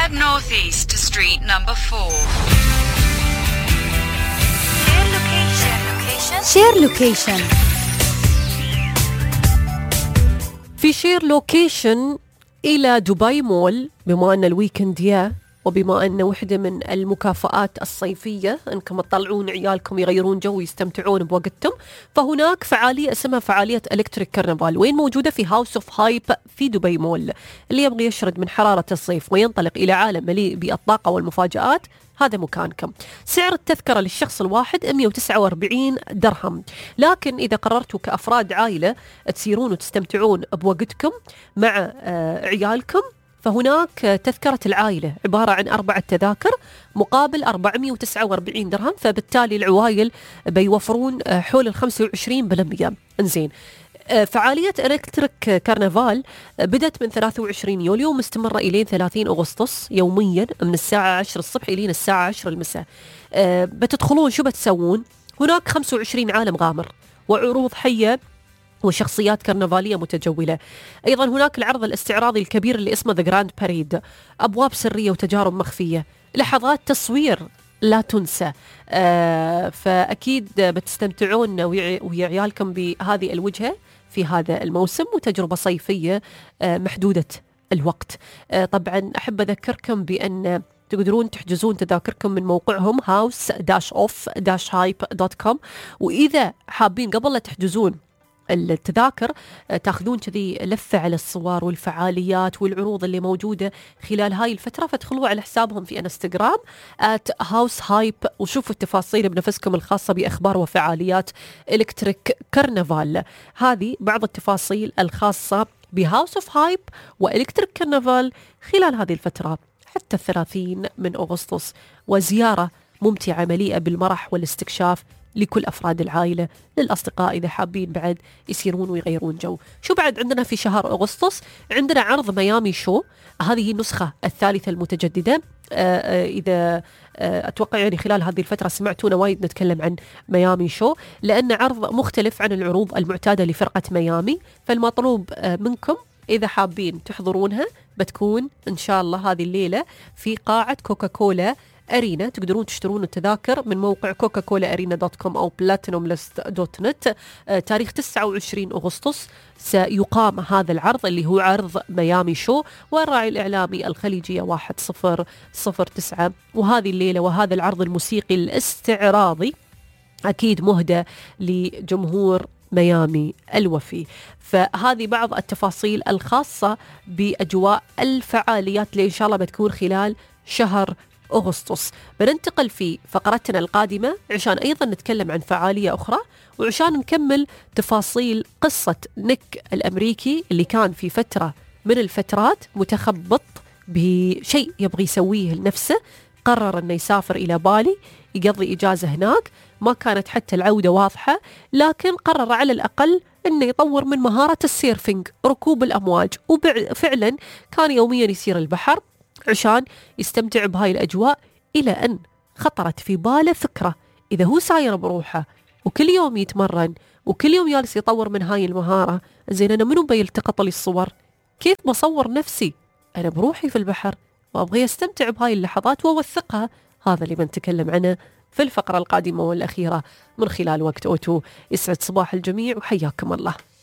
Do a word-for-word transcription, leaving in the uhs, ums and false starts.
Head northeast to street number four. Share location. في شير لوكيشن إلى دبي مول، بما أن الويكند يا وبما أن وحدة من المكافآت الصيفية أنكم تطلعون عيالكم يغيرون جو ويستمتعون بوقتهم، فهناك فعالية اسمها فعالية إلكتريك كرنفال. وين موجودة؟ في هاوس اوف هايب في دبي مول. اللي يبغى يشرد من حرارة الصيف وينطلق إلى عالم مليء بالطاقة والمفاجآت، هذا مكانكم. سعر التذكرة للشخص الواحد مئة وتسعة وأربعين درهم، لكن إذا قررتوا كأفراد عائلة تسيرون وتستمتعون بوقتكم مع عيالكم، فهناك تذكرة العائلة عبارة عن أربعة تذاكر مقابل أربعمئة وتسعة وأربعين درهم، فبالتالي العوائل بيوفرون حول الخمسة وعشرين بالمئة. انزين، فعالية إلكتريك كرنفال بدأت من ثلاثة وعشرين يوليو ومستمرة إلى ثلاثين أغسطس يوميا من الساعة عشرة الصبح إلى الساعة عشرة المساء. بتدخلون شو بتسوون؟ هناك خمسة وعشرين عالم غامر وعروض حية وشخصيات كرنفالية متجولة. أيضا هناك العرض الاستعراضي الكبير اللي اسمه The Grand Parade، أبواب سرية وتجارب مخفية، لحظات تصوير لا تنسى. آه فأكيد بتستمتعون ويا عيالكم بهذه الوجهة في هذا الموسم، وتجربة صيفية آه محدودة الوقت. آه طبعا أحب أذكركم بأن تقدرون تحجزون تذاكركم من موقعهم house dash off dash hype dot com. وإذا حابين قبل لا تحجزون التذاكر تاخذون كذي لفة على الصور والفعاليات والعروض اللي موجودة خلال هاي الفترة، فادخلوا على حسابهم في انستغرام at house hype وشوفوا التفاصيل بنفسكم الخاصة بأخبار وفعاليات إلكتريك كرنفال. هذه بعض التفاصيل الخاصة بهاوس اوف هايب وإلكتريك كرنفال خلال هذه الفترة حتى الثلاثين من أغسطس، وزيارة ممتعة مليئة بالمرح والاستكشاف لكل أفراد العائلة، للأصدقاء إذا حابين بعد يسيرون ويغيرون جو. شو بعد عندنا في شهر أغسطس؟ عندنا عرض ميامي شو، هذه النسخة الثالثة المتجددة. آآ آآ إذا آآ أتوقع يعني خلال هذه الفترة سمعتونا وايد نتكلم عن ميامي شو، لأن عرض مختلف عن العروض المعتادة لفرقة ميامي. فالمطلوب منكم إذا حابين تحضرونها بتكون إن شاء الله هذه الليلة في قاعة كوكاكولا أرينا. تقدرون تشترون التذاكر من موقع كوكا كولا أرينا دوت كوم أو بلاتينوم ليست دوت نت. آه تاريخ تسعة وعشرين أغسطس سيقام هذا العرض اللي هو عرض ميامي شو، والراعي الإعلامي الخليجية واحد صفر صفر تسعة. وهذه الليلة وهذا العرض الموسيقي الاستعراضي أكيد مهدى لجمهور ميامي الوفي. فهذه بعض التفاصيل الخاصة بأجواء الفعاليات اللي إن شاء الله بتكون خلال شهر أغسطس. بننتقل في فقرتنا القادمة عشان أيضا نتكلم عن فعالية أخرى، وعشان نكمل تفاصيل قصة نيك الأمريكي اللي كان في فترة من الفترات متخبط بشيء يبغي يسويه لنفسه. قرر أنه يسافر إلى بالي يقضي إجازة هناك، ما كانت حتى العودة واضحة، لكن قرر على الأقل أنه يطور من مهارة السيرفينج، ركوب الأمواج. وفعلا كان يوميا يسير البحر عشان يستمتع بهاي الأجواء، إلى أن خطرت في باله فكرة: إذا هو ساير بروحه وكل يوم يتمرن وكل يوم جالس يطور من هاي المهارة، زين أنا منو بيلتقط لي الصور؟ كيف بصور نفسي أنا بروحي في البحر وأبغي أستمتع بهاي اللحظات وأوثقها؟ هذا اللي بنتكلم عنه في الفقرة القادمة والأخيرة من خلال وقت أوتو. يسعد صباح الجميع وحياكم الله.